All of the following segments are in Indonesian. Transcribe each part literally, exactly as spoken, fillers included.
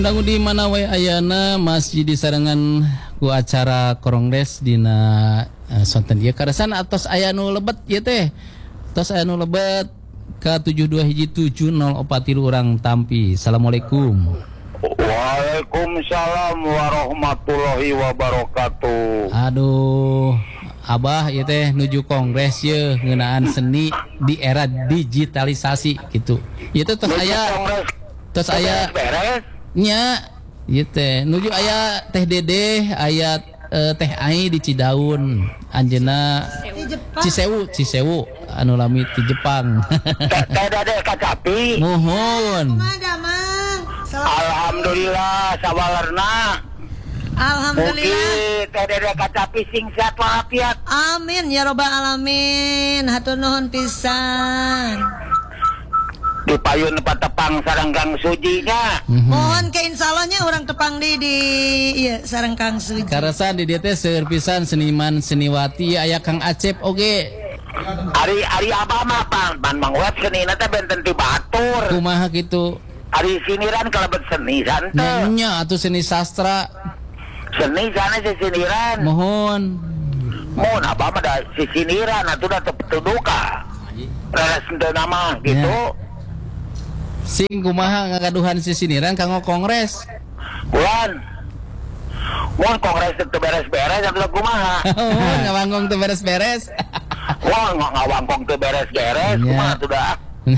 Dangu di mana wae ayana masih di sarangan ku acara Kongres dina uh, sonten ieu karasan atos aya nu lebet ieu teh. Tos aya nu lebet ka tujuh dua hiji tujuh nol opat tilu urang tampi. Assalamualaikum. Waalaikumsalam warahmatullahi wabarakatuh. Aduh, Abah ieu teh nuju Kongres ye ngeunaan seni di era digitalisasi gitu. Ieu teh tos aya tos aya nya ieu teh nuju aya Teh Dede aya uh, Teh Ai di Cidaun anjeunna Cisewu Cisewu anu lami ti Jepang. Teh Dede kacapi mohon alhamdulillah sabalarna. Alhamdulillah. Teh Dede kacapi sing sehat walafiat. Amin ya robbal alamin. Hatur nuhun pisan. Dipayun patepang sareng Kang Sujinya. Mm-hmm. Mohon ke insyallahnya orang tepang di di iya sareng Kang Suji. Karasan di dieu teh seueur pisan seniman seniwati aya Kang Acep oge. Ari ari abah mah pan pan mangwet senina teh benten ti batur. Kumaha kitu? Ari siniran kalebet seni santen. Nya atuh seni sastra. Seni sana si siniran. Mohon. Mohon abah mah da si siniran atuh da teu duka. Reres teu nama gitu. Ya. Sing kumaha ngagaduhan si siniran kanggo Kongres. Bulan. Mohon Kongres teu beres-beres atuh kumaha. Oh, ngawangkong teu beres-beres. Wah, ngawangkong teu beres-beres kumaha tuh dah.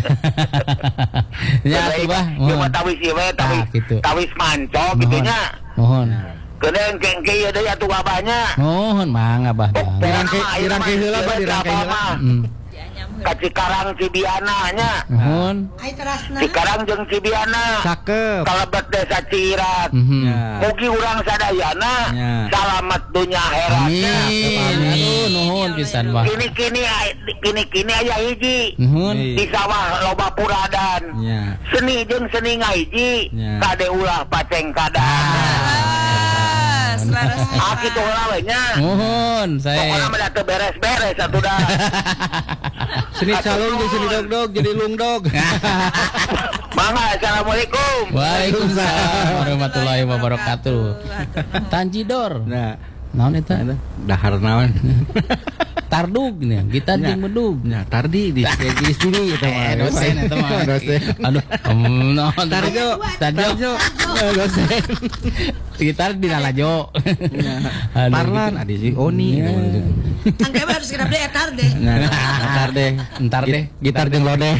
Ya atuh bah. Cuma tawis ieu we tawis tawis manco gitu nya. Mohon. Kedeung kengke ieu deui atuh abahnya. Mohon mang abah. Dirangke dirangke heula bah dirangke heula. Ka Cikarang Cibiana nya. Mohon. Ai terasna. Cikarang jeung Cibiana. Cakep. Kalebet desa Cirat. Mugi urang sadayana salamet dunya akhirat. Amin. Aduh nuhun pisan bah. Kini-kini kini-kini aya hiji. Nuhun. Di sawah loba puradan. Seni jeung seni ngahiji kade ulah paceng kadan. Ah kitu heula we nya. Mohon saya. Pokona mah teu beres-beres atuh dah. Seni calung jeung seni dog-dog jadi lungdog. Mangga assalamualaikum. Waalaikumsalam warahmatullahi wabarakatuh. Tanjidor. Nah, naon eta? Dahar naon? Tardug nya, gitar jeung medug. Nya, tardi di di dulu eta mah. Eh, dosen eta mah. Dosen. Aduh, naon? Tarjo, Tarjo. Dosen. Gitar di Lalajo. Parlan adi si Oni. Angke harus kira deh etar deh. Nah, etar deh. Entar deh. Gitar jeung lodeh.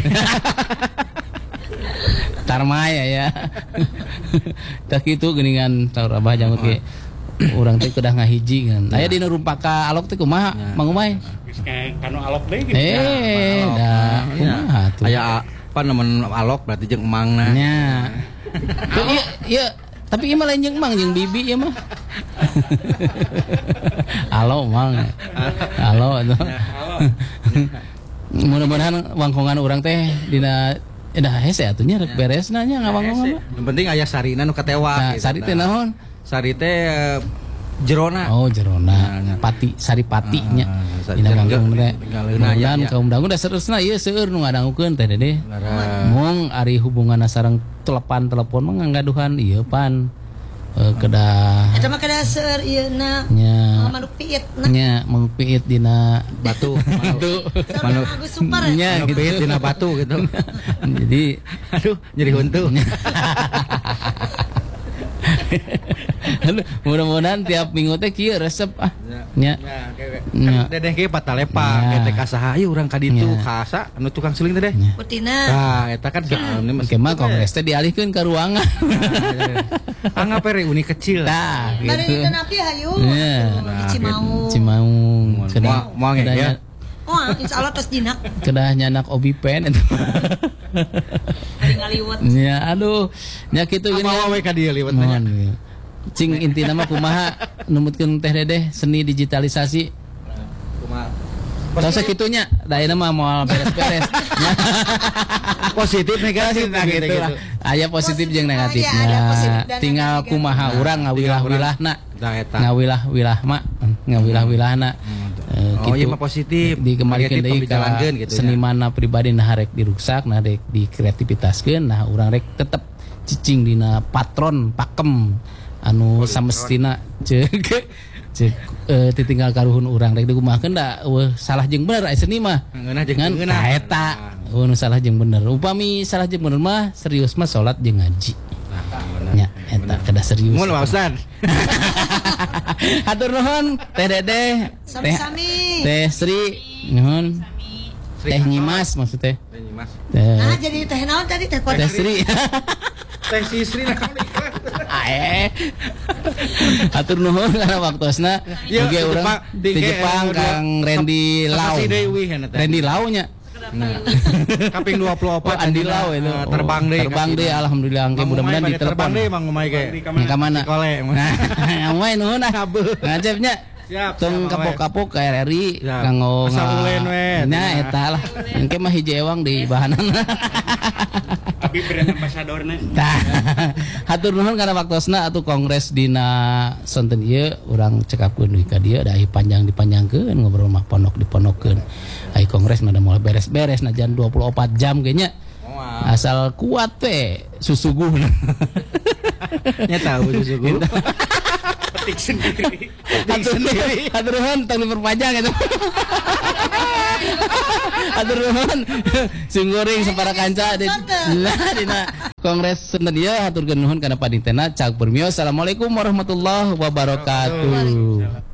Tarmaya ya. Tak kitu geuningan saur Abah jangut ge. Urang teh kedah ngahiji kan. Aya dina rumpaka alok teh kumaha? Mang Umay. Geus kanu alok deui gitu. Eh, da kumaha tuh. Aya apa nemen alok berarti jeung emangna. Nya. Tuh ieu ieu tapi ieu mah lain jeung emang jeung bibi ieu mah. Halo Mang. Halo atuh. Mudah-mudahan wangkongan urang teh dina dah hese atunya rek beresna nya ngawangkongan mah. Yang penting aya sarina nu katewa. Nah, sari teh naon? Sari teh jerona. Oh, jerona. Pati, sari pati nya. Dina ganggung teh. Mudah-mudahan kaum dangu da seterusna ieu seueur nu ngadangukeun Teh Dede. Mung ari hubunganna sareng telepon-telepon mah ngagaduhan ieu pan. Uh, kedah eta mah kedah seueur ieu na nya manuk piit na nya manuk piit dina batu batu manuk super nya gitu piit dina batu gitu. Jadi aduh jadi huntu. Mudah-mudahan tiap minggu teh kieu resep ah nya nya dedeh ge patalepa teh ka saha ieu urang ka ditu kasa anu tukang seling teh deh putina nah eta kan oke mah Kongres teh dialihkeun ka ruangan anggap ere uni kecil tah gitu dari nepi hayu di Cimaung Cimaung kedah moal ya oh insyaallah tos jinak kedah nyanak obi pen eta hari ngaliwet nya aduh nya kitu gini mau we ka dieu liwet nya cing intina mah kumaha numutkeun Teh Dedeh seni digitalisasi kumaha tos sakitunya da ayeuna mah moal beres-beres positif negatif gitu lah aya positif jeung negatifnya tinggal kumaha urang ngawilah-wilahna ngawilah-wilah mah ngawilah-wilahna oh iya mah positif dikembalikan deui ka senimanna pribadi nah rek diruksak nah rek dikreativitaskeun nah urang rek tetep cicing dina patron pakem anu samestina ceuk ceuk uh, ditinggal karuhun urang rek dikumahakeun da uh, salah jeung bener aya seni mah ngeunah jeung ngan ngeunah eta uh, nu salah jeung bener upami salah jeung bener mah serius mah salat jeung ngaji nya eta kada serius mun Ustaz hatur nuhun Teh Dede Sami-sami Teh Sri nuhun Teh Nyimas maksudnya Teh Nyimas nah jadi teh naon tadi teh Teh Sri Teh Sri nah ae atur nuhun karena waktosna ya, juga urang di, di Jepang eh, Kang Randy Lau Randy Lau nya nah kaping dua puluh empat oh, Andi Lau itu uh, terbang deh terbang deh alhamdulillah engke mudah-mudahan ditelepon terbang deh Mang Umay ge ka mana kole nah Umay nuhun ah ngajepnya siap tong kapok-kapok K R R I kanggo asal ulen we nya eta lah engke mah hiji ewang di bahanana Abi brand ambassadorna. Tah. Hatur nuhun kana waktosna atuh kongres dina sonten ieu urang cekapkeun deui ka dieu da panjang dipanjangkeun ngobrol mah pondok dipondokeun. Ai kongres mah da mulai beres-beres najan dua puluh empat jam ge nya. Asal kuat teh susuguhna. Nya tahu susuguh. Petik sendiri. Hatur nuhun, hatur nuhun tong diperpanjang eta. Atur nuhun singgoring sapara kanca di lah dina kongres sonten ieu haturkeun nuhun kana panitena cak permios. Assalamualaikum warahmatullahi wabarakatuh.